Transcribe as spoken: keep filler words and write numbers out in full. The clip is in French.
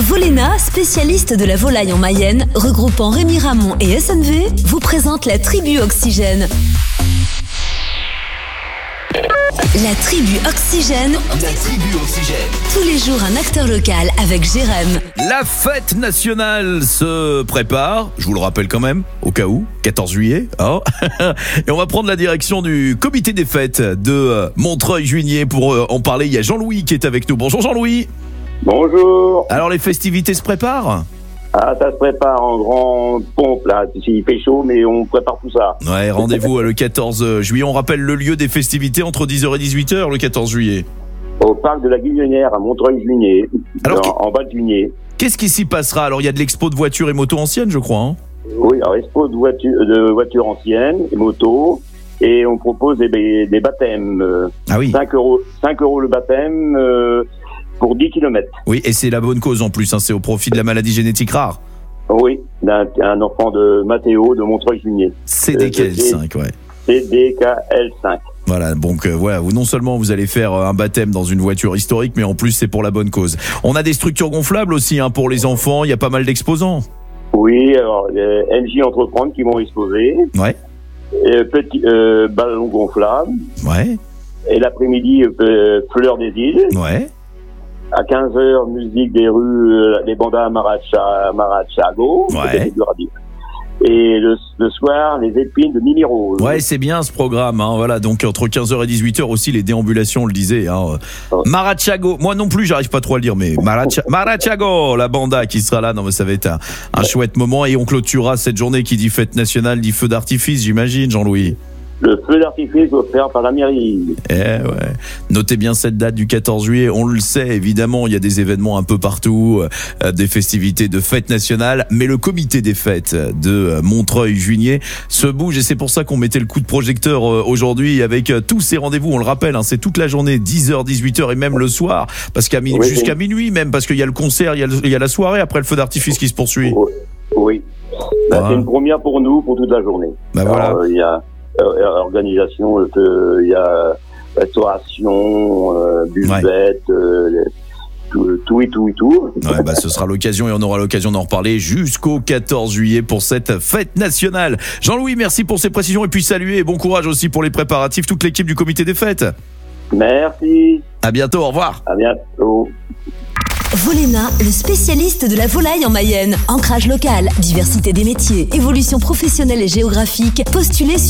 Volena, spécialiste de la volaille en Mayenne, regroupant Rémi Ramon et S N V, vous présente la tribu Oxygène. La tribu Oxygène. La tribu Oxygène. Tous les jours un acteur local avec Jérém. La fête nationale se prépare, je vous le rappelle quand même, au cas où, quatorze juillet. Oh. Et on va prendre la direction du comité des fêtes de Montreuil-Juigné. Pour en parler, il y a Jean-Louis qui est avec nous. Bonjour Jean-Louis. Bonjour. Alors les festivités se préparent ? Ah, ça se prépare en grande pompe, là. Il fait chaud, mais on prépare tout ça. Ouais, rendez-vous le quatorze juillet. On rappelle le lieu des festivités entre dix heures et dix-huit heures le quatorze juillet. Au parc de la Guillonnière, à Montreuil-Juigné, Alors, en, en bas de Juigné. Qu'est-ce qui s'y passera ? Alors, il y a de l'expo de voitures et motos anciennes, je crois. Hein Oui, alors expo de voitures, de voitures anciennes, et motos, et on propose des, des baptêmes. Ah oui. cinq euros, cinq euros le baptême euh, pour dix kilomètres. Oui, et c'est la bonne cause en plus, hein, c'est au profit de la maladie génétique rare. Oui, d'un un enfant de Mathéo de Montreuil-Juigné. C D K L cinq, ouais. C D K L cinq. Voilà, donc euh, voilà, vous, non seulement vous allez faire euh, un baptême dans une voiture historique, mais en plus c'est pour la bonne cause. On a des structures gonflables aussi hein, pour les enfants, il y a pas mal d'exposants. Oui, alors euh, M J Entreprendre qui vont exposer. Ouais. Et, petit euh, ballon gonflable. Ouais. Et l'après-midi, euh, Fleurs des îles. Ouais. À quinze heures, musique des rues, euh, les bandas Maracha, Marachago. Ouais. Et le, le soir, les épines de Mimi Rose. Ouais, c'est bien ce programme. Hein, voilà, donc entre quinze heures et dix-huit heures aussi, les déambulations, on le disait. Hein. Oh. Marachago, moi non plus, j'arrive pas trop à le dire, mais Maracha, Marachago, la banda qui sera là. Non, mais ça va être un, un chouette moment. Et on clôturera cette journée qui dit fête nationale, dit feu d'artifice, j'imagine, Jean-Louis. Le feu d'artifice offert par la mairie. Eh ouais. Notez bien cette date du quatorze juillet. On le sait, évidemment, il y a des événements un peu partout, euh, des festivités de fêtes nationales, mais le comité des fêtes de Montreuil-Juigné se bouge et c'est pour ça qu'on mettait le coup de projecteur euh, aujourd'hui avec euh, tous ces rendez-vous. On le rappelle, hein, c'est toute la journée, dix heures, dix-huit heures et même le soir, parce qu'à minuit, oui, jusqu'à oui. minuit même, parce qu'il y a le concert, il y a, le, il y a la soirée après le feu d'artifice qui se poursuit. Oui. oui. Bah, Ouais. C'est une première pour nous, pour toute la journée. Bah voilà. Alors, il y a euh, organisation, euh, il y a restauration, euh, buvette, ouais. euh, tout, tout et tout et tout. Ouais, bah, ce sera l'occasion et on aura l'occasion d'en reparler jusqu'au quatorze juillet pour cette fête nationale. Jean-Louis, merci pour ces précisions et puis saluer et bon courage aussi pour les préparatifs, toute l'équipe du comité des fêtes. Merci. À bientôt, au revoir. À bientôt. Volena, le spécialiste de la volaille en Mayenne. Ancrage local, diversité des métiers, évolution professionnelle et géographique. Postulez sur